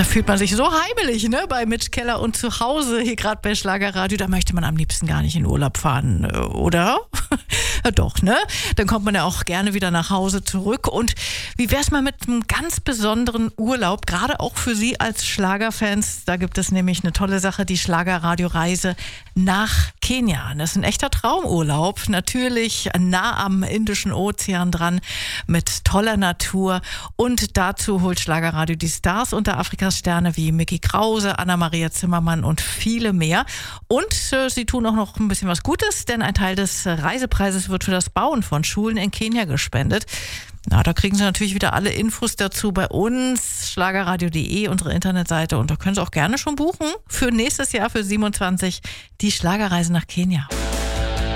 Da fühlt man sich so heimelig, ne, bei Mitch Keller und zu Hause hier gerade bei Schlagerradio. Da möchte man am liebsten gar nicht in Urlaub fahren, oder? Ja, doch, ne? Dann kommt man ja auch gerne wieder nach Hause zurück. Und wie wär's mal mit einem ganz besonderen Urlaub, gerade auch für Sie als Schlagerfans? Da gibt es nämlich eine tolle Sache, die Schlagerradio-Reise nach Kenia. Das ist ein echter Traumurlaub, natürlich nah am Indischen Ozean dran, mit toller Natur. Und dazu holt Schlagerradio die Stars unter Afrikas Sterne wie Micky Krause, Anna-Maria Zimmermann und viele mehr. Und sie tun auch noch ein bisschen was Gutes, denn ein Teil des Reisepreises wird für das Bauen von Schulen in Kenia gespendet. Na, da kriegen Sie natürlich wieder alle Infos dazu bei uns, schlagerradio.de, unsere Internetseite. Und da können Sie auch gerne schon buchen für nächstes Jahr, für 27, die Schlagerreise nach Kenia.